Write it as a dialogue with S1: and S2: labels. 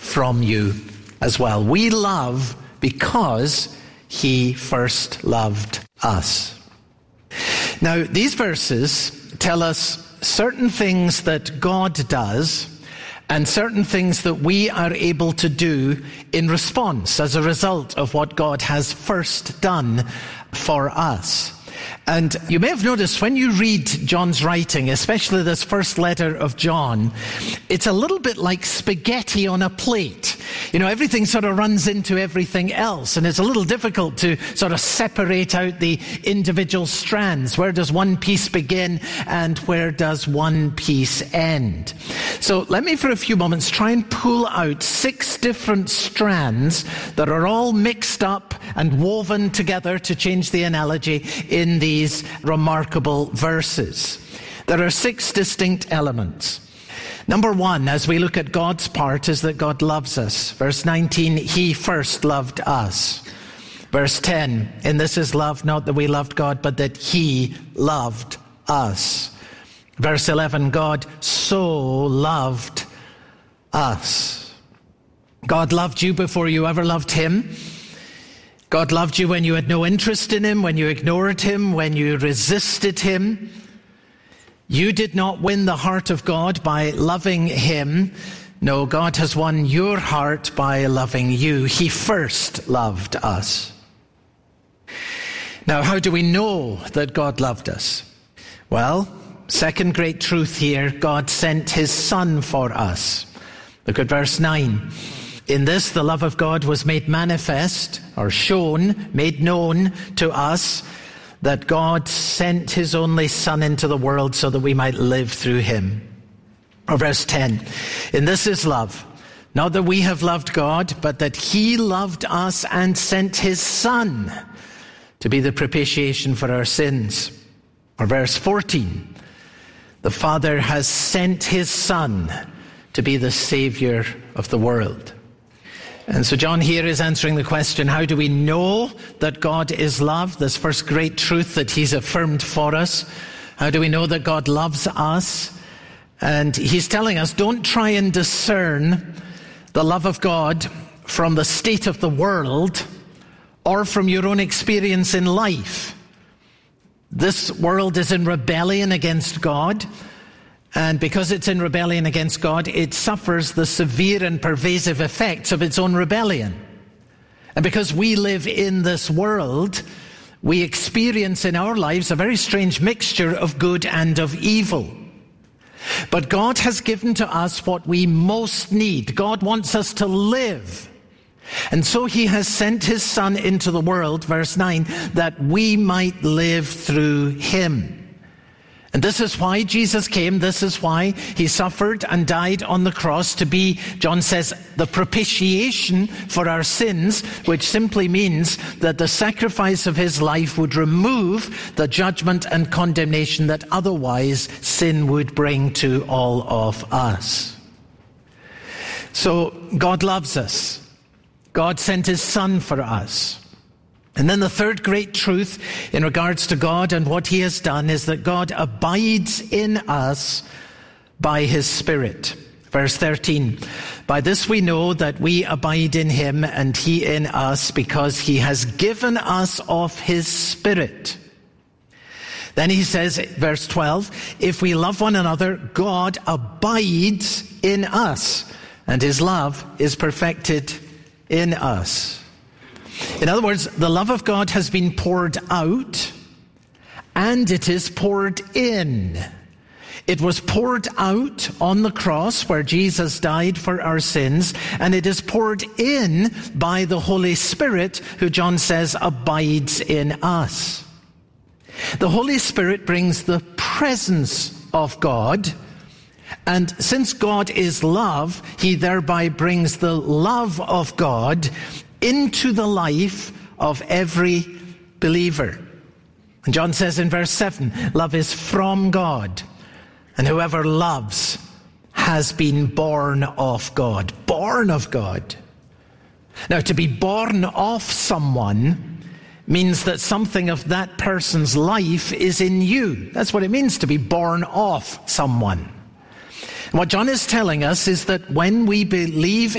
S1: from you as well. We love because he first loved us. Now, these verses tell us certain things that God does and certain things that we are able to do in response as a result of what God has first done for us. And you may have noticed when you read John's writing, especially this first letter of John, it's a little bit like spaghetti on a plate. You know, everything sort of runs into everything else, and it's a little difficult to sort of separate out the individual strands. Where does one piece begin and where does one piece end? So let me for a few moments try and pull out 6 different strands that are all mixed up and woven together, to change the analogy, in these remarkable verses. There are 6 distinct elements. Number 1, as we look at God's part, is that God loves us. Verse 19, he first loved us. Verse 10, in this is love, not that we loved God, but that he loved us. Verse 11, God so loved us. God loved you before you ever loved him. God loved you when you had no interest in him, when you ignored him, when you resisted him. You did not win the heart of God by loving him. No, God has won your heart by loving you. He first loved us. Now, how do we know that God loved us? Well, second great truth here, God sent his Son for us. Look at verse 9. In this, the love of God was made manifest, or shown, made known to us, that God sent his only Son into the world so that we might live through him. Or verse 10, in this is love, not that we have loved God, but that he loved us and sent his Son to be the propitiation for our sins. Or verse 14, the Father has sent his Son to be the Savior of the world. And so John here is answering the question, how do we know that God is love? This first great truth that he's affirmed for us. How do we know that God loves us? And he's telling us, don't try and discern the love of God from the state of the world or from your own experience in life. This world is in rebellion against God. And because it's in rebellion against God, it suffers the severe and pervasive effects of its own rebellion. And because we live in this world, we experience in our lives a very strange mixture of good and of evil. But God has given to us what we most need. God wants us to live. And so he has sent his Son into the world, verse 9, that we might live through him. And this is why Jesus came. This is why he suffered and died on the cross, to be, John says, the propitiation for our sins, which simply means that the sacrifice of his life would remove the judgment and condemnation that otherwise sin would bring to all of us. So God loves us. God sent his Son for us. And then the third great truth in regards to God and what he has done is that God abides in us by his Spirit. Verse 13, by this we know that we abide in him and he in us, because he has given us of his Spirit. Then he says, verse 12, if we love one another, God abides in us, and his love is perfected in us. In other words, the love of God has been poured out, and it is poured in. It was poured out on the cross where Jesus died for our sins, and it is poured in by the Holy Spirit, who John says abides in us. The Holy Spirit brings the presence of God, and since God is love, he thereby brings the love of God into the life of every believer. And John says in verse 7, love is from God, and whoever loves has been born of God. Born of God. Now, to be born of someone means that something of that person's life is in you. That's what it means to be born of someone. And what John is telling us is that when we believe